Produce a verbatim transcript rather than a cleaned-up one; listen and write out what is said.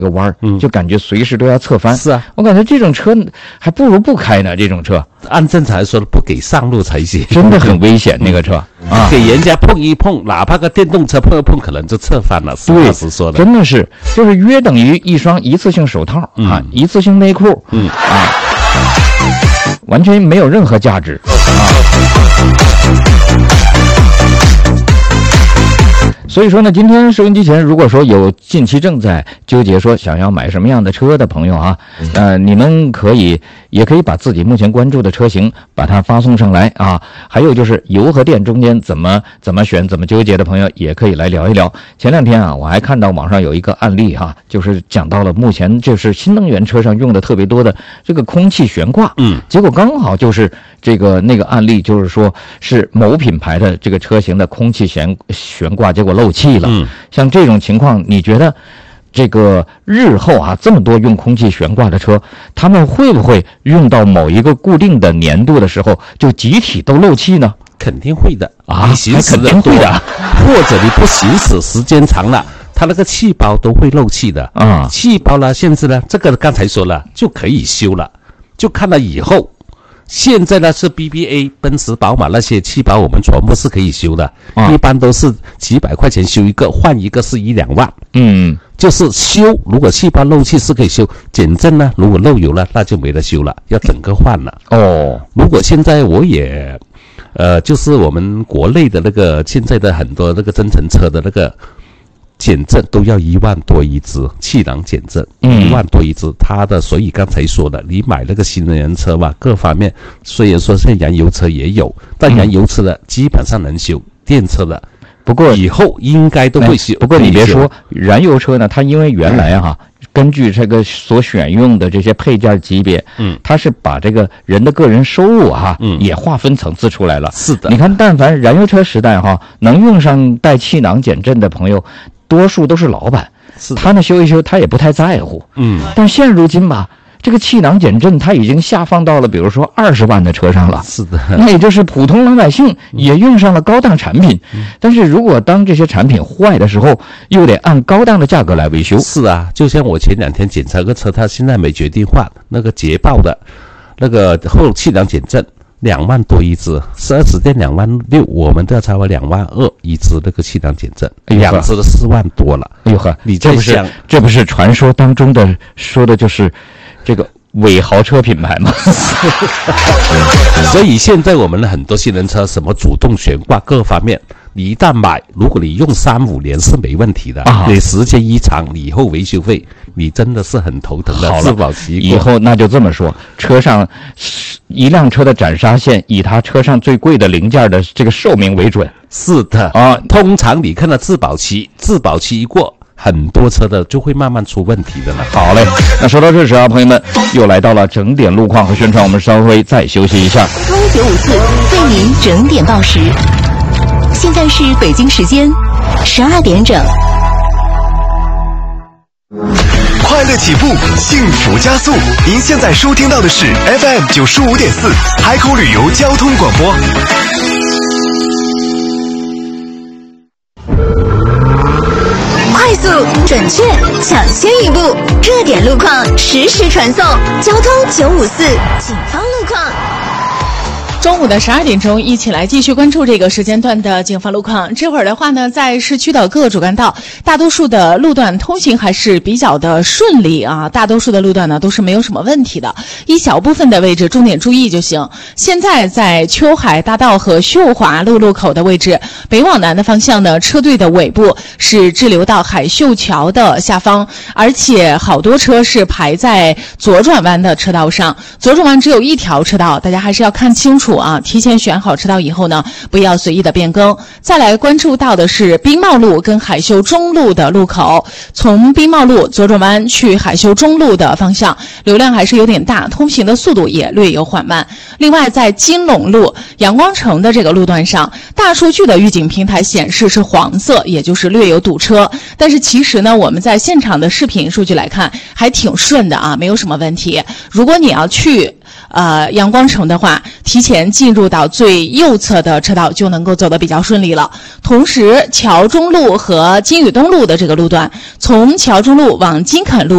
个弯儿， 嗯， 就感觉随时都要侧翻。 是啊， 我感觉这种车还不如不开呢。这种车按正常来说不给上路才行， 真的很危险。那个车啊， 给人家碰一碰，哪怕个电动车碰一碰，可能就侧翻了。实话实说的， 真的是就是约等于一双一次性手套、嗯、啊，一次性内裤， 嗯啊，完全没有任何价值啊。所以说呢，今天收音机前如果说有近期正在纠结说想要买什么样的车的朋友啊，呃，你们可以也可以把自己目前关注的车型把它发送上来啊。还有就是油和电中间怎么怎么选怎么纠结的朋友也可以来聊一聊。前两天啊，我还看到网上有一个案例哈、啊，就是讲到了目前就是新能源车上用的特别多的这个空气悬挂， 嗯， 结果刚好就是这个那个案例，就是说是某品牌的这个车型的空气悬悬挂结果漏气了。 嗯， 像这种情况，你觉得这个日后啊，这么多用空气悬挂的车，他们会不会用到某一个固定的年度的时候，就集体都漏气呢？ 肯定会的啊， 你行驶的肯定会的， 或者你不行驶时间长了，它那个气包都会漏气的啊。 气包呢，限制呢，这个刚才说了就可以修了，就看了以后。现在呢是 B B A 奔驰宝马那些气包我们全部是可以修的、啊、一般都是几百块钱修一个，换一个是一两万。 嗯， 就是修，如果气包漏气是可以修，减震呢如果漏油了那就没得修了，要整个换了。 哦， 如果现在我也呃就是我们国内的那个现在的很多那个增程车的那个减震都要一万多一支，气囊减震一万多一支，它的所以刚才说的，你买那个新能源车吧，各方面虽然说现在燃油车也有，但燃油车的基本上能修，电车的不过以后应该都会修。 不过你别说燃油车呢，它因为原来哈、嗯，根据这个所选用的这些配件级别， 嗯， 它是把这个人的个人收入哈、啊， 嗯， 也划分层次出来了。 是的， 你看，但凡燃油车时代哈，能用上带气囊减震的朋友，多数都是老板，他呢修一修，他也不太在乎。 嗯， 但现如今吧，这个气囊减震它已经下放到了，比如说二十万的车上了。 是的， 那也就是普通老百姓也用上了高档产品。嗯、但是如果当这些产品坏的时候，又得按高档的价格来维修。 是啊，就像我前两天检查个车，他现在没决定换那个捷豹的，那个后气囊减震。两万多一支，十二指电两万六，我们都要差不多两万二一支那个气囊减震，两支的四万多了。 哎呦呵， 你这不是这不是传说当中的说的就是这个伪豪车品牌吗？ 所以现在我们的很多新能源车，什么主动悬挂各方面，你一旦买，如果你用三五年是没问题的，啊、你时间一长，你以后维修费你真的是很头疼的。 好了， 自保期以后那就这么说，车上一辆车的展刹线以它车上最贵的零件的这个寿命为准。 是的啊， 通常你看到自保期，自保期一过，很多车的就会慢慢出问题的了。 好嘞，那说到这时啊，朋友们又来到了整点路况和宣传，我们稍微再休息一下。 风九五四为您整点报时，现在是北京时间十二点整。 快乐起步，幸福加速。您现在收听到的是 F M 九十五点四海口旅游交通广播。 快速、准确、抢先一步，热点路况实时传送。交通九五四警方路况。 中午的十二点钟，一起来继续关注这个时间段的警方路况。这会儿的话呢，在市区的各个主干道，大多数的路段通行还是比较的顺利啊，大多数的路段呢都是没有什么问题的，一小部分的位置重点注意就行。现在在秋海大道和秀华路路口的位置，北往南的方向呢，车队的尾部是滞留到海秀桥的下方，而且好多车是排在左转弯的车道上，左转弯只有一条车道，大家还是要看清楚啊，提前选好车道以后呢，不要随意的变更。再来关注到的是宾茂路跟海秀中路的路口，从宾茂路左转弯去海秀中路的方向，流量还是有点大，通行的速度也略有缓慢。另外，在金龙路阳光城的这个路段上，大数据的预警平台显示是黄色，也就是略有堵车。但是其实呢，我们在现场的视频数据来看，还挺顺的啊，没有什么问题。如果你要去呃，阳光城的话，提前进入到最右侧的车道就能够走得比较顺利了。同时，桥中路和金宇东路的这个路段，从桥中路往金肯路